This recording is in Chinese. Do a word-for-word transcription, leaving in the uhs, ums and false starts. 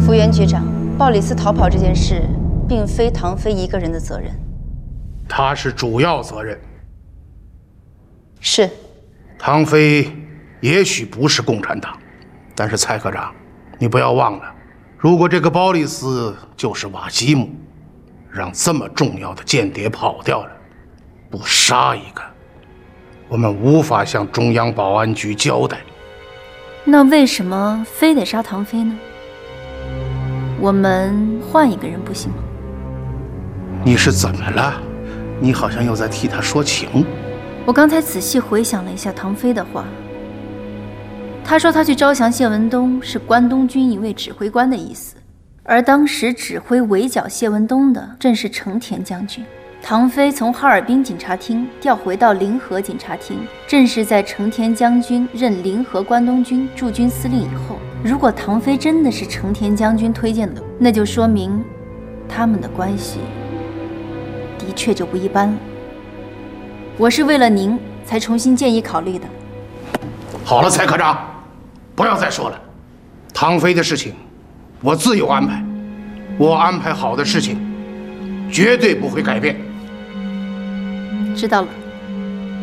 福原局长，鲍里斯逃跑这件事，并非唐飞一个人的责任。 他是主要责任。 是。 唐飞也许不是共产党，但是蔡科长，你不要忘了，如果这个鲍里斯就是瓦基姆，让这么重要的间谍跑掉了，不杀一个，我们无法向中央保安局交代。 那为什么非得杀唐飞呢？我们换一个人不行吗？ 你是怎么了？你好像又在替他说情。 我刚才仔细回想了一下唐飞的话，他说他去招降谢文东是关东军一位指挥官的意思，而当时指挥围剿谢文东的正是成田将军。唐飞从哈尔滨警察厅调回到临河警察厅，正是在成田将军任临河关东军驻军司令以后。如果唐飞真的是成田将军推荐的，那就说明他们的关系的确就不一般了。我是为了您才重新建议考虑的。 好了，蔡科长，不要再说了。唐飞的事情，我自有安排。我安排好的事情，绝对不会改变。 知道了。